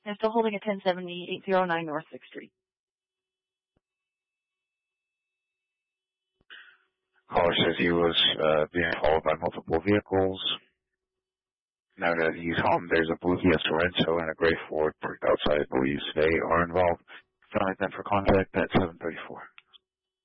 I'm still holding at 1070, 809 North 6th Street. Caller says he was being followed by multiple vehicles. Now that he's home, there's a blue Kia Sorento and a gray Ford parked outside police. They are involved. Can I for contact at 734.